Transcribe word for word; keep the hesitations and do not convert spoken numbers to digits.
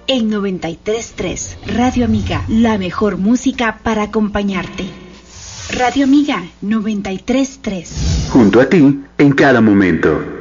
En noventa y tres punto tres, Radio Amiga, la mejor música para acompañarte. Radio Amiga, noventa y tres punto tres. Junto a ti, en cada momento.